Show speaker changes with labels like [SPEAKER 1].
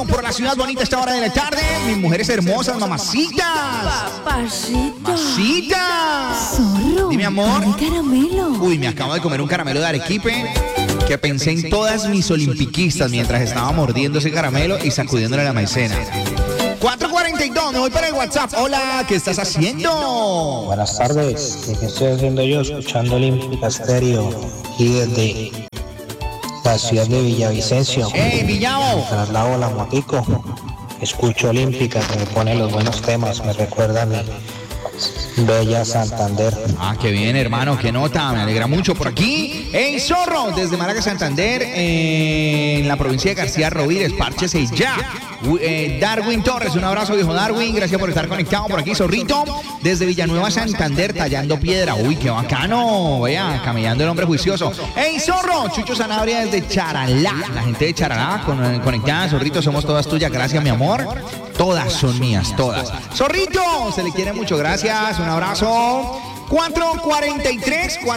[SPEAKER 1] por la ciudad bonita a esta hora de la tarde. Mis mujeres hermosas, mamacitas.
[SPEAKER 2] Papacito.
[SPEAKER 1] Mamacitas.
[SPEAKER 2] Zorro.
[SPEAKER 1] Dime, amor.
[SPEAKER 2] Dame caramelo.
[SPEAKER 1] Uy, me acabo de comer un caramelo de Arequipe que pensé en todas mis olimpiquistas mientras estaba mordiendo ese caramelo y sacudiéndole la maicena. 4:42, me voy para el WhatsApp. Hola, ¿qué estás haciendo?
[SPEAKER 3] Buenas tardes, ¿qué estoy haciendo yo? Escuchando Olímpica Estéreo y desde la ciudad de Villavicencio.
[SPEAKER 1] ¡Hey, Villao!
[SPEAKER 3] Traslado la motico, escucho Olímpica que me pone los buenos temas, me recuerda a mi bella Santander.
[SPEAKER 1] Ah, qué bien, hermano, qué nota, me alegra mucho por aquí. ¡Hey, Zorro! Desde Málaga, Santander, en la provincia de García Rovira, espárchese ya. Darwin Torres, un abrazo, viejo Darwin, gracias por estar conectado por aquí, Zorrito. Desde Villanueva, Santander, tallando piedra. Uy, qué bacano, vaya, camellando el hombre juicioso. ¡Hey, Zorro! Chucho Sanabria desde Charalá, la gente de Charalá, conectada, Zorrito, somos todas tuyas, gracias, mi amor. Todas son mías, todas. Zorrito, se le quiere mucho, gracias, un abrazo. 4:43.